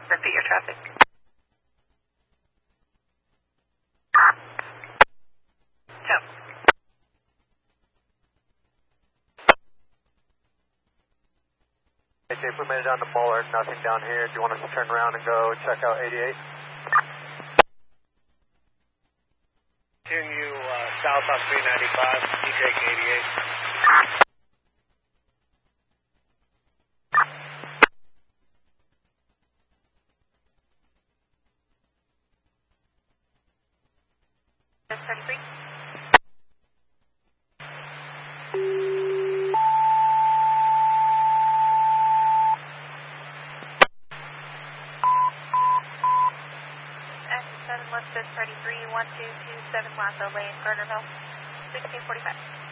Repeat your traffic. Go. Okay, if we made it down to Bullard, nothing down here. Do you want us to turn around and go check out 88? Continue south on 395, you take 88. That's 33. Action 716 33 1227 Lasso Lane, Gardnerville, 1645.